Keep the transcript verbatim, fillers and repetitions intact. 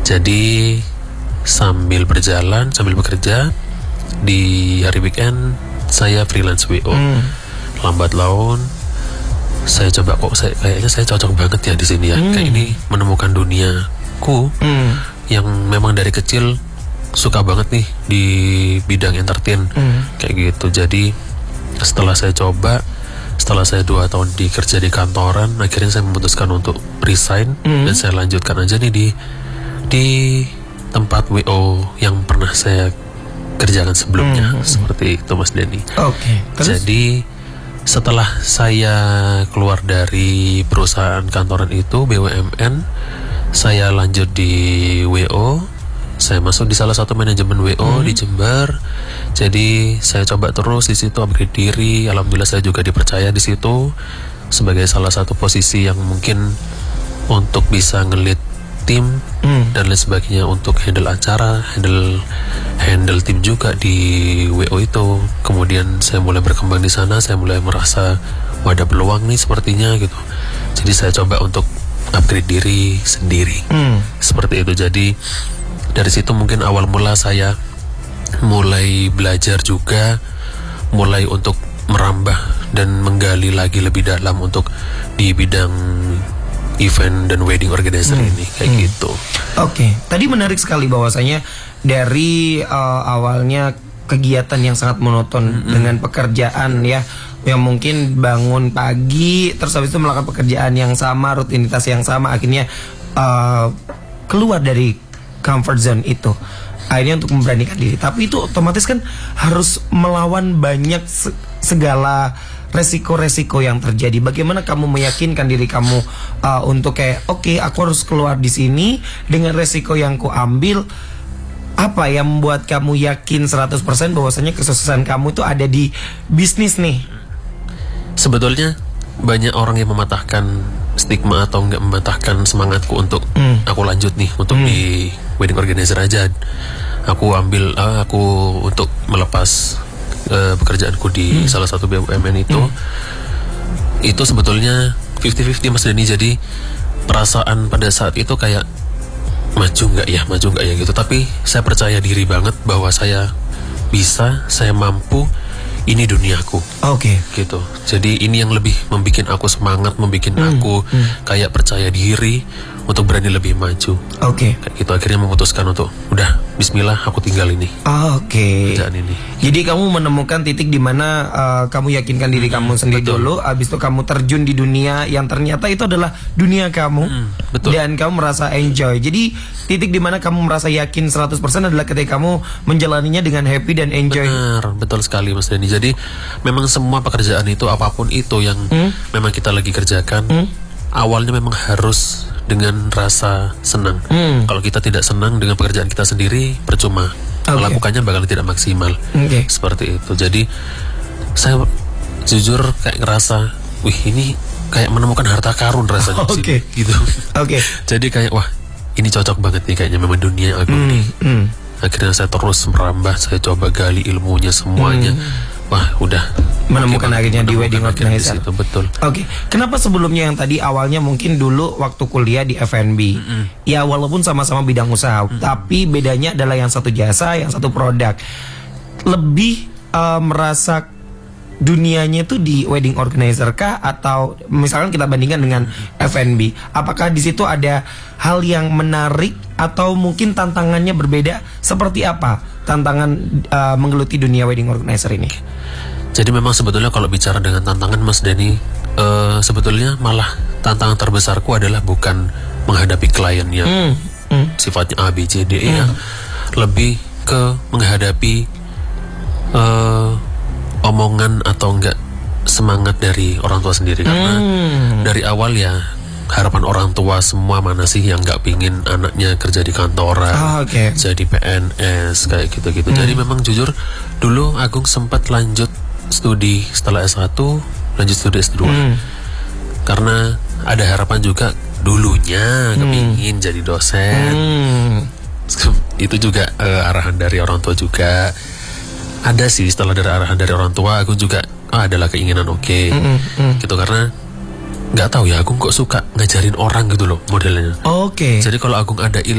Jadi sambil berjalan, sambil bekerja, di hari weekend saya freelance W O. Hmm. Lambat laun saya coba kok saya kayaknya saya cocok banget ya di sini ya. Hmm. Kayak ini menemukan duniaku hmm. yang memang dari kecil suka banget nih di bidang entertain hmm. kayak gitu. Jadi setelah saya coba, setelah saya dua tahun dikerja di kantoran, akhirnya saya memutuskan untuk resign hmm. dan saya lanjutkan aja nih di di tempat W O yang pernah saya kerjakan sebelumnya. Hmm. Seperti itu Mas Denny. Oke. Okay. Jadi setelah saya keluar dari perusahaan kantoran itu B U M N, saya lanjut di W O. Saya masuk di salah satu manajemen W O hmm. di Jember. Jadi saya coba terus di situ upgrade diri. Alhamdulillah saya juga dipercaya di situ sebagai salah satu posisi yang mungkin untuk bisa ngelit tim hmm. dan lain sebagainya, untuk handle acara, handle handle tim juga di W O itu. Kemudian saya mulai berkembang di sana, saya mulai merasa wadah peluang nih sepertinya gitu. Jadi saya coba untuk upgrade diri sendiri. Hmm. Seperti itu. Jadi dari situ mungkin awal mula saya mulai belajar juga, mulai untuk merambah dan menggali lagi lebih dalam untuk di bidang event dan wedding organizer hmm. ini kayak hmm. gitu. Oke, okay. Tadi menarik sekali bahwasanya dari uh, awalnya kegiatan yang sangat monoton hmm. dengan pekerjaan ya, yang mungkin bangun pagi terus habis itu melakukan pekerjaan yang sama, rutinitas yang sama, akhirnya uh, keluar dari comfort zone itu. Akhirnya untuk memberanikan diri. Tapi itu otomatis kan harus melawan banyak se- segala resiko-resiko yang terjadi. Bagaimana kamu meyakinkan diri kamu uh, untuk kayak oke, okay, aku harus keluar di sini dengan resiko yang ku ambil. Apa yang membuat kamu yakin seratus persen bahwasanya kesuksesan kamu itu ada di bisnis nih? Sebetulnya banyak orang yang mematahkan stigma atau enggak mematahkan semangatku untuk hmm. aku lanjut nih untuk hmm. di wedding organizer aja. Aku ambil uh, aku untuk melepas Uh, pekerjaanku di hmm. salah satu B U M N itu hmm. itu sebetulnya fifty fifty Mas Denny. Jadi perasaan pada saat itu kayak maju nggak ya, maju nggak ya gitu. Tapi saya percaya diri banget bahwa saya bisa, saya mampu, ini duniaku. Oke. Okay. Gitu. Jadi ini yang lebih membuat aku semangat, membuat hmm. aku hmm. kayak percaya diri untuk berani lebih maju. Oke. Okay. Kayak gitu, akhirnya memutuskan untuk udah Bismillah aku tinggal ini. Oke. Okay. Kerjaan ini. Jadi kamu menemukan titik di mana uh, kamu yakinkan diri hmm, kamu sendiri betul. dulu, abis itu kamu terjun di dunia yang ternyata itu adalah dunia kamu. Hmm, betul. Dan kamu merasa enjoy. Jadi titik di mana kamu merasa yakin seratus persen adalah ketika kamu menjalaninya dengan happy dan enjoy. Benar, betul sekali Mas Denny. Jadi memang semua pekerjaan itu apapun itu yang hmm? memang kita lagi kerjakan, hmm? awalnya memang harus dengan rasa senang. Hmm. Kalau kita tidak senang dengan pekerjaan kita sendiri, percuma. Okay. Melakukannya bakal tidak maksimal. Okay. Seperti itu. Jadi saya jujur kayak ngerasa, wih ini kayak menemukan harta karun rasanya. Oke. Okay. Gitu. Oke. Okay. Jadi kayak wah ini cocok banget nih kayaknya memang dunia aku hmm. nih. Hmm. Akhirnya saya terus merambah, saya coba gali ilmunya semuanya. Hmm. Wah, udah menemukan akhirnya di wedding organizer. Itu betul. Oke, okay. Kenapa sebelumnya yang tadi awalnya mungkin dulu waktu kuliah di F and B, mm-hmm. ya walaupun sama-sama bidang usaha, mm-hmm. tapi bedanya adalah yang satu jasa, yang satu produk. Lebih uh, merasa dunianya itu di wedding organizer kah, atau misalkan kita bandingkan dengan F and B, apakah di situ ada hal yang menarik atau mungkin tantangannya berbeda? Seperti apa tantangan uh, menggeluti dunia wedding organizer ini? Jadi memang sebetulnya kalau bicara dengan tantangan Mas Denny, uh, sebetulnya malah tantangan terbesarku adalah bukan menghadapi klien yang mm. Mm. sifatnya A, B, C, D, E, mm. ya. Lebih ke menghadapi uh, omongan atau enggak semangat dari orang tua sendiri. Karena mm. dari awal ya harapan orang tua semua mana sih yang nggak pingin anaknya kerja di kantoran, oh, okay. jadi P N S kayak gitu-gitu. Mm. Jadi memang jujur dulu Agung sempat lanjut studi setelah S satu, lanjut studi S dua. Mm. Karena ada harapan juga dulunya kepingin mm. jadi dosen. Mm. Itu juga uh, arahan dari orang tua juga. Ada sih setelah dari arahan dari orang tua, aku juga oh, adalah keinginan oke, okay, mm, mm. gitu. Karena nggak tahu ya, Agung kok suka ngajarin orang gitu loh modelnya. Oke. Okay. Jadi kalau Agung ada ilmu